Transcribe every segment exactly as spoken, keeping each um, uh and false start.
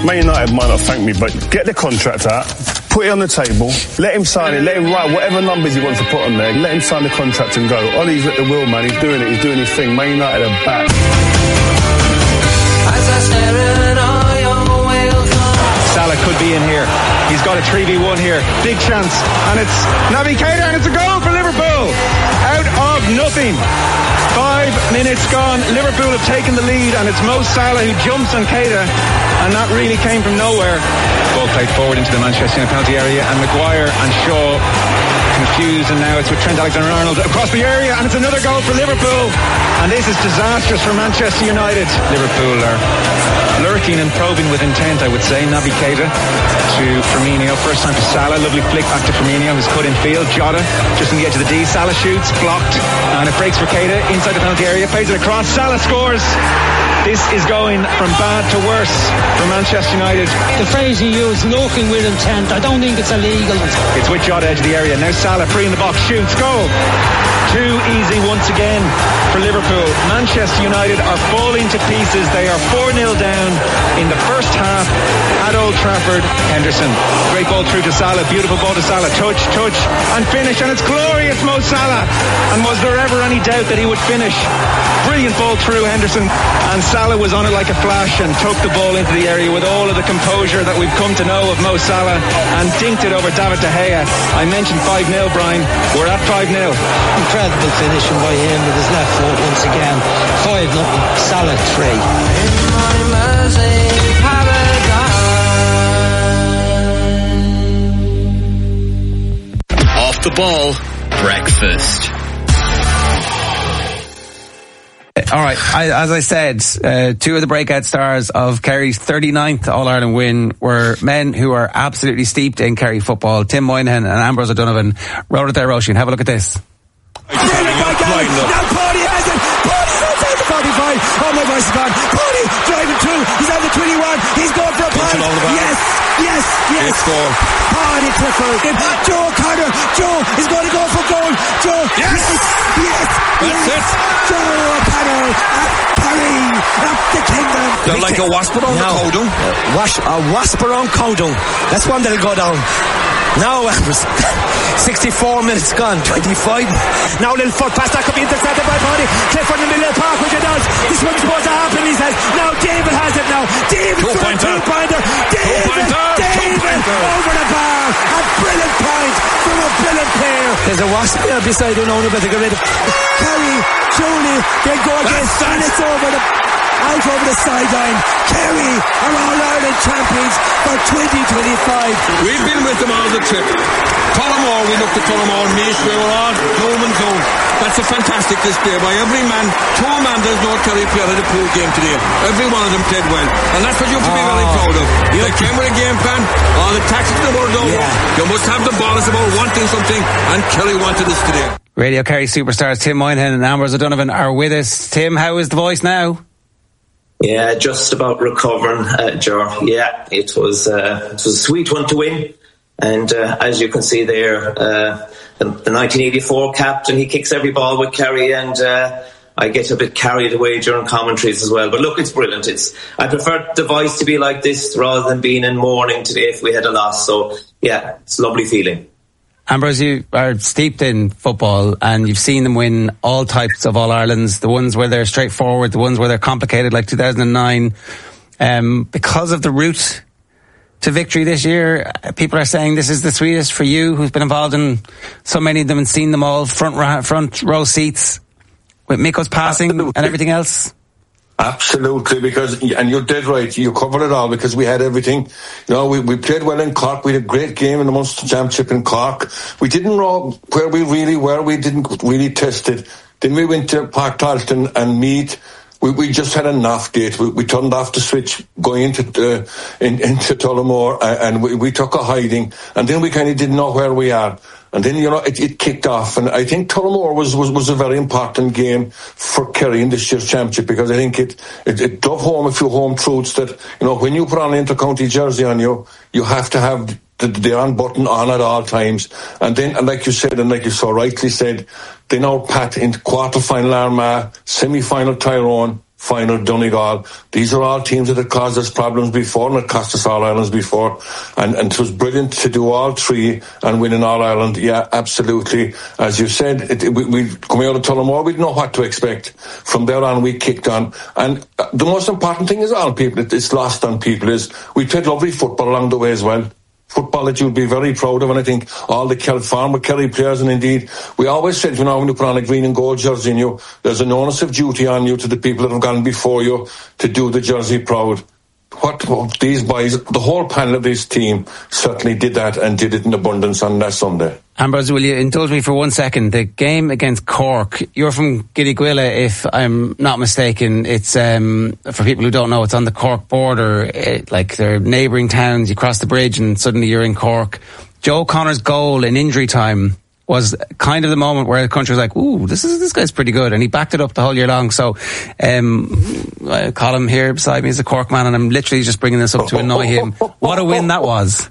Man United might not thank me, but get the contract out, put it on the table, let him sign it, let him write whatever numbers he wants to put on there, let him sign the contract and go. Ollie's at the wheel, man, he's doing it, he's doing his thing. Man United are back. Salah could be in here. He's got a three v one here. Big chance. And it's Naby Keita, and it's a goal for Liverpool. Out of nothing. Five minutes gone. Liverpool have taken the lead, and it's Mo Salah who jumps on Keita, and that really came from nowhere. Ball played forward into the Manchester United penalty area, and Maguire and Shaw confused, and now it's with Trent Alexander-Arnold across the area, and it's another goal for Liverpool, and this is disastrous for Manchester United. Liverpool are lurking and probing with intent, I would say. Naby Keita to Firmino, first time to Salah, lovely flick back to Firmino, who's cut in field. Jota just on the edge of the D. Salah shoots, blocked, and it breaks for Keita inside the penalty area, plays it across. Salah scores. This is going from bad to worse for Manchester United. The phrase you use, lurking with intent, I don't think it's illegal. It's with Jota edge of the area. Now Salah free in the box, shoots, goal. Too easy once again for Liverpool. Manchester United are falling to pieces. They are four nil down in the first half at Old Trafford. Henderson, great ball through to Salah, beautiful ball to Salah, touch, touch, and finish, and it's glorious Mo Salah. And was there ever any doubt that he would finish? Brilliant ball through Henderson, and Salah was on it like a flash and took the ball into the area with all of the composure that we've come to know of Mo Salah, and dinked it over David De Gea. I mentioned five nil, Brian. We're at five nil. Incredible finishing by him with his left foot once again. five nothing, Salah three. Off the ball, breakfast. Alright, as I said, uh, two of the breakout stars of Kerry's thirty-ninth All-Ireland win were men who are absolutely steeped in Kerry football. Tim Moynihan and Ambrose O'Donovan wrote it there, Roisin. Have a look at this. Now Pody has it. Pody's outside the forty-five. Oh my voice is gone. Pody driving through. He's on the twenty-one. He's going for a point. Yes, yes, yes. Pody Clifford. Joe Connor. Joe is going to go for goal. Joe. Yes, yes. That's yes. it. Joe O'Connor at Kerry, up the kingdom. They're like a wasp around no. Cowdung. Uh, wash, a wasp around Cowdung. That's one that'll go down. Now it was sixty-four minutes gone, twenty-five. Now a little foot pass, that could be intercepted by Pody. Clifford in the middle of the park, which it does. This one's supposed to happen, he says. Now David has it now. David for a two-pointer. David, David over the bar. A brilliant point from a brilliant player. There's a wasp there beside you now, but they get rid of Kerry, Julie, they go against, and it's over the out over the sideline. Kerry are All-Ireland champions for twenty twenty-five. We've been with them all the trip. Tullamore, we looked at Tullamore, Meash, we were all home and zone. That's a fantastic display by every man. Two man does not Kerry player in the pool game today. Every one of them played well. And that's what you have to be oh, very proud of. They came with a game plan. All the tactics in the world over. Yeah. You must have the ball. It's about wanting something, and Kerry wanted this today. Radio Kerry superstars Tim Moynihan and Ambrose O'Donovan are with us. Tim, how is the voice now? Yeah, just about recovering, uh, Jar. Yeah, it was uh, it was a sweet one to win, and uh, as you can see there, uh, the, the nineteen eighty-four captain, he kicks every ball with Kerry, and uh, I get a bit carried away during commentaries as well. But look, it's brilliant. It's I prefer the voice to be like this rather than being in mourning today if we had a loss. So yeah, it's a lovely feeling. Ambrose, you are steeped in football and you've seen them win all types of All-Irelands, the ones where they're straightforward, the ones where they're complicated, like two thousand nine. Um, because of the route to victory this year, people are saying this is the sweetest for you, who's been involved in so many of them and seen them all, front row, front row seats, with Miko's passing Absolutely. And everything else. Absolutely, because, and you're dead right, you covered it all, because we had everything. You know, we, we played well in Cork, we had a great game in the Munster Championship in Cork. We didn't know where we really were, we didn't really test it. Then we went to Park Tarleton and Meath. We, we just had enough date. We, we turned off the switch going into uh, in, into Tullamore, uh, and we, we took a hiding, and then we kind of didn't know where we are. And then, you know, it, it kicked off. And I think Tullamore was, was, was a very important game for Kerry in this year's championship, because I think it, it, it drove home a few home truths that, you know, when you put on an inter-county jersey on you, you have to have the, the on button on at all times. And then, and like you said, and like you so rightly said, they now pat into quarter-final Armagh, semi-final Tyrone, final, Donegal. These are all teams that have caused us problems before and have cost us All Irelands before. And, and it was brilliant to do all three and win an All Ireland. Yeah, absolutely. As you said, it, we, we coming out of Tullamore, we didn't know what to expect. From there on, we kicked on. And the most important thing is on people, it's lost on people, is we played lovely football along the way as well. Football that you'll be very proud of, and I think all the Kel- former Kerry players, and indeed, we always said, you know, when you put on a green and gold jersey in you, there's an onus of duty on you to the people that have gone before you to do the jersey proud. What, what these boys, the whole panel of this team certainly did that and did it in abundance on that Sunday. Ambrose, will you indulge me for one second? The game against Cork, you're from Gillyguilla, if I'm not mistaken. It's, um, for people who don't know, it's on the Cork border. It, like, they're neighbouring towns. You cross the bridge and suddenly you're in Cork. Joe O'Connor's goal in injury time was kind of the moment where the country was like, ooh, this is this guy's pretty good, and he backed it up the whole year long. So um, I call him here beside me, he's a Cork man, and I'm literally just bringing this up to annoy him. What a win that was.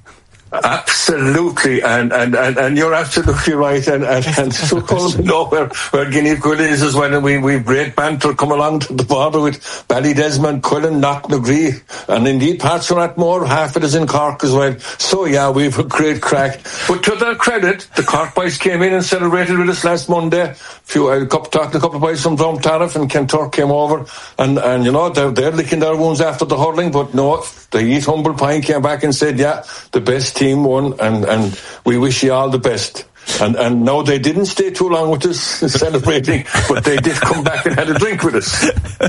Absolutely, and, and, and, and you're absolutely right, and, and, and so close to know where, where Guinea-Quilla is as well, and we, we've great banter come along to the border with Ballydesmond, Quillen, Knocknagree, and indeed parts of Rathmore, half it is in Cork as well. So yeah, we've a great crack. But to their credit, the Cork boys came in and celebrated with us last Monday. A few, I talked to a couple of boys from Drum Tariff and Kenturk came over, and, and you know, they're, they're licking their wounds after the hurling, but no, the East Humble Pine came back and said, yeah, the best team won, and, and we wish you all the best. And, and no, they didn't stay too long with us celebrating, but they did come back and had a drink with us.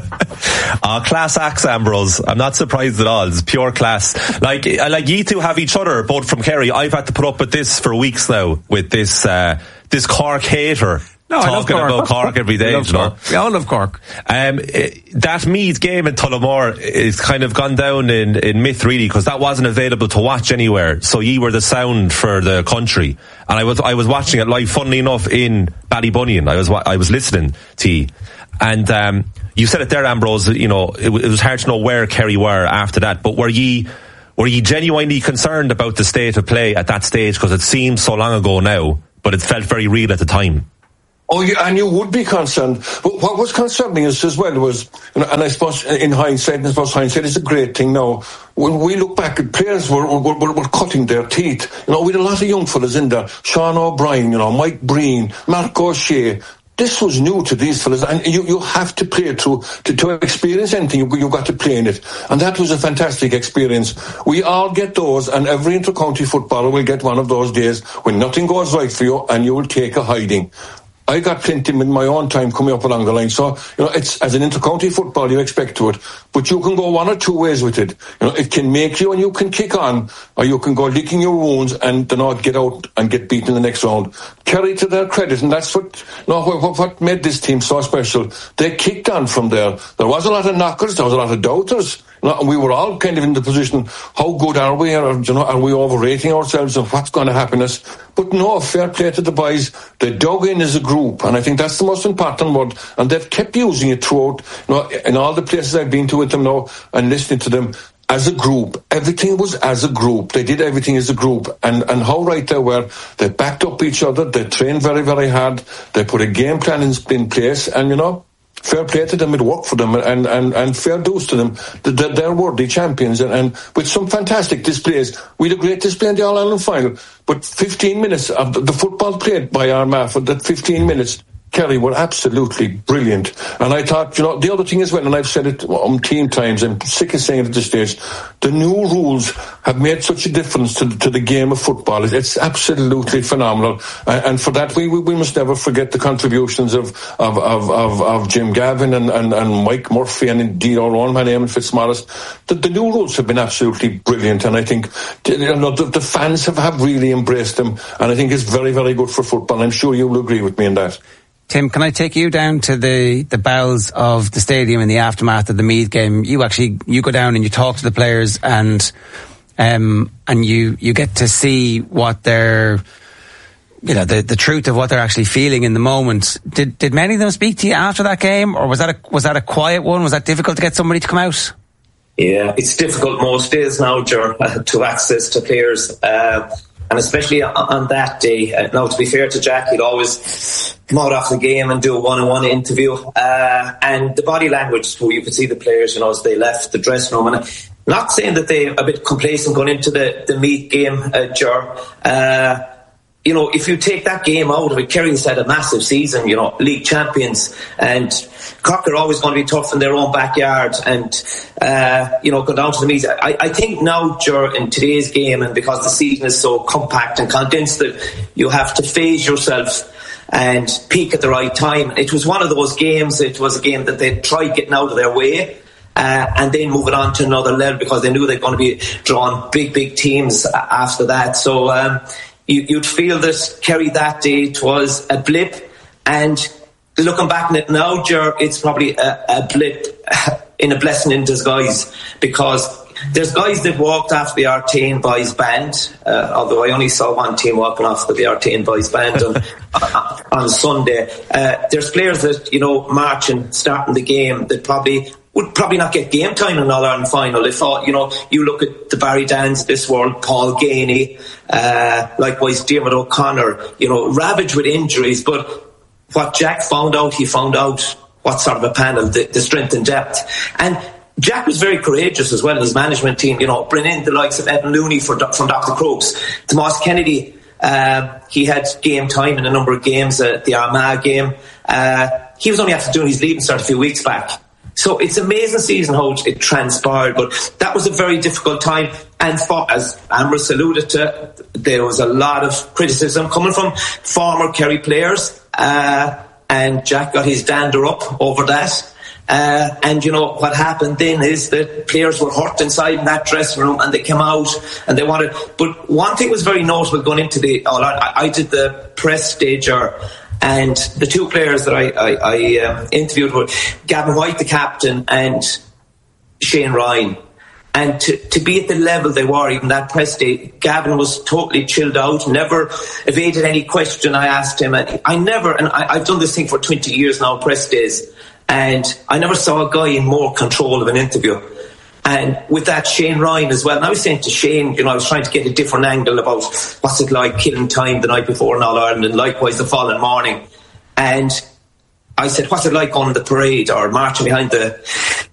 uh, class acts, Ambrose. I'm not surprised at all. It's pure class. Like, like you two have each other, both from Kerry. I've had to put up with this for weeks now, with this, uh, this Cork hater. No, talking Cork. about Cork every day, you know. We all love Cork. Um, that Meath game in Tullamore is kind of gone down in, in myth, really, because that wasn't available to watch anywhere. So ye were the sound for the country, and I was I was watching it live. Funnily enough, in Ballybunion, I was I was listening to ye, and um, you said it there, Ambrose. You know, it, it was hard to know where Kerry were after that, but were ye were ye genuinely concerned about the state of play at that stage, because it seems so long ago now, but it felt very real at the time? Oh, yeah, and you would be concerned. But what was concerning us as well was, and I suppose in hindsight, and I suppose hindsight is a great thing now, when we look back at players were, were, were, were cutting their teeth. You know, we had a lot of young fellas in there. Sean O'Brien, you know, Mike Breen, Mark O'Shea. This was new to these fellas, and you, you have to play through, to, to experience anything, you, you've got to play in it. And that was a fantastic experience. We all get those, and every inter-county footballer will get one of those days when nothing goes right for you, and you will take a hiding. I got plenty in my own time coming up along the line. So, you know, it's, as an inter-county football, you expect to it. But you can go one or two ways with it. You know, it can make you and you can kick on, or you can go licking your wounds and then not get out and get beaten in the next round. Kerry, to their credit, and that's what, you know, what, what made this team so special. They kicked on from there. There was a lot of knockers, there was a lot of doubters. And we were all kind of in the position, how good are we? Or, you know, are we overrating ourselves, and what's going to happen to us? But no, fair play to the boys. They dug in as a group, and I think that's the most important word. And they've kept using it throughout, you know, in all the places I've been to with them now and listening to them. As a group, everything was as a group. They did everything as a group, and, and how right they were. They backed up each other. They trained very, very hard. They put a game plan in, in place, and, you know, fair play to them, it worked for them, and, and, and fair dues to them. They're worthy champions, and, and with some fantastic displays. We had a great display in the All-Ireland final, but fifteen minutes of the, the football played by Armagh, for that fifteen minutes, Kerry were absolutely brilliant. And I thought, you know, the other thing as well, and I've said it umpteen times, I'm sick of saying it at this stage, the new rules have made such a difference to, to the game of football. It's absolutely phenomenal. And for that, we we must never forget the contributions of of, of, of, of Jim Gavin and, and, and Mike Murphy, and indeed our own man, Eamon Fitzmaurice. The, the new rules have been absolutely brilliant, and I think, you know, the, the fans have, have really embraced them, and I think it's very, very good for football. I'm sure you'll agree with me on that. Tim, can I take you down to the, the bowels of the stadium in the aftermath of the Meath game? You actually, you go down and you talk to the players, and um, and you, you get to see what they're, you know, the, the truth of what they're actually feeling in the moment. Did did many of them speak to you after that game, or was that a, was that a quiet one? Was that difficult to get somebody to come out? Yeah, it's difficult most days now, Ger, to access to players. Uh, and especially on, on that day. Uh, now, to be fair to Jack, he'd always come out after the game and do a one-on-one interview. Uh, and the body language, where you could see the players, you know, as they left the dressing room. And not saying that they're a bit complacent going into the, the Meath game, uh, Ger. Uh, you know, if you take that game out of it, Kerry's had a massive season, you know, league champions, and Cork are always going to be tough in their own backyard, and, uh, you know, go down to the Meath. I, I think now, Ger, in today's game, and because the season is so compact and condensed, that you have to phase yourself and peak at the right time. It was one of those games, it was a game that they tried getting out of their way, Uh, and then moving on to another level, because they knew they're going to be drawing big, big teams after that. So um, you, you'd feel that Kerry that day, it was a blip. And looking back on it now, Ger, it's probably a, a blip in a blessing in disguise, because there's guys that walked after the Artane Boys band, uh, although I only saw one team walking after the Artane Boys band on, on, on Sunday. Uh, there's players that, you know, marching, starting the game, that probably would probably not get game time in an All-Ireland final. They thought, you know, you look at the Barry Dans of this world, Paul Gainey, uh, likewise Diarmuid O'Connor, you know, ravaged with injuries. But what Jack found out, he found out what sort of a panel, the, the strength and depth. And Jack was very courageous as well, his management team, you know, bringing in the likes of Evan Looney for, from Doctor Crooks, Tomas Kennedy. Um, he had game time in a number of games, uh, the Armagh game. Uh, he was only after doing his leaving cert a few weeks back. So it's an amazing season how it transpired, but that was a very difficult time. And for, as Ambrose alluded to, there was a lot of criticism coming from former Kerry players, uh, and Jack got his dander up over that. Uh, and you know what happened then is that players were hurt inside in that dressing room, and they came out and they wanted. But one thing was very notable going into the. Oh, I, I did the press stager. And the two players that I, I, I um, interviewed were Gavin White, the captain, and Shane Ryan. And to, to be at the level they were, even that press day, Gavin was totally chilled out, never evaded any question I asked him. And I never, and I, I've done this thing for twenty years now, press days, and I never saw a guy in more control of an interview. And with that, Shane Ryan as well. And I was saying to Shane, you know, I was trying to get a different angle about what's it like killing time the night before in All-Ireland, and likewise the following morning. And I said, what's it like on the parade or marching behind the